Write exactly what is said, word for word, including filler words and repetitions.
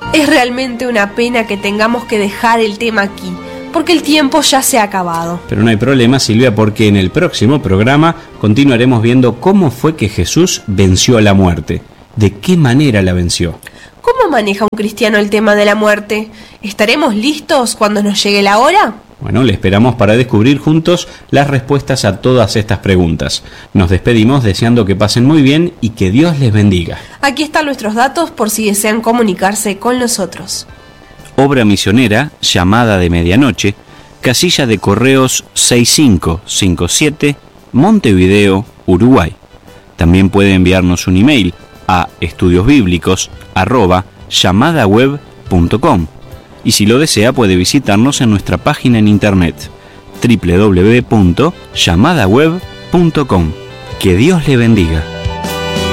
Es realmente una pena que tengamos que dejar el tema aquí, porque el tiempo ya se ha acabado. Pero no hay problema, Silvia, porque en el próximo programa continuaremos viendo cómo fue que Jesús venció a la muerte. ¿De qué manera la venció? ¿Cómo maneja un cristiano el tema de la muerte? ¿Estaremos listos cuando nos llegue la hora? Bueno, le esperamos para descubrir juntos las respuestas a todas estas preguntas. Nos despedimos deseando que pasen muy bien y que Dios les bendiga. Aquí están nuestros datos por si desean comunicarse con nosotros. Obra misionera, Llamada de Medianoche, casilla de correos seis cinco cinco siete, Montevideo, Uruguay. También puede enviarnos un email a estudiosbíblicos arroba llamadaweb punto com y si lo desea puede visitarnos en nuestra página en internet doble u doble u doble u punto llamadaweb punto com. Que Dios le bendiga.